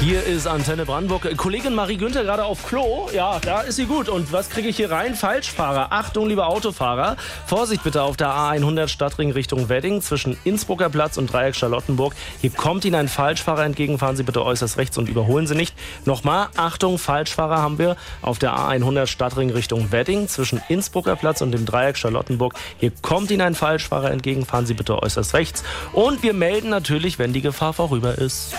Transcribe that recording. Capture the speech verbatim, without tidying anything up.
Hier ist Antenne Brandenburg. Kollegin Marie Günther gerade auf Klo. Ja, da ist sie gut. Und was kriege ich hier rein? Falschfahrer. Achtung, liebe Autofahrer. Vorsicht bitte auf der A hundert Stadtring Richtung Wedding zwischen Innsbrucker Platz und Dreieck Charlottenburg. Hier kommt Ihnen ein Falschfahrer entgegen. Fahren Sie bitte äußerst rechts und überholen Sie nicht. Nochmal, Achtung, Falschfahrer haben wir auf der A hundert Stadtring Richtung Wedding zwischen Innsbrucker Platz und dem Dreieck Charlottenburg. Hier kommt Ihnen ein Falschfahrer entgegen. Fahren Sie bitte äußerst rechts. Und wir melden natürlich, wenn die Gefahr vorüber ist.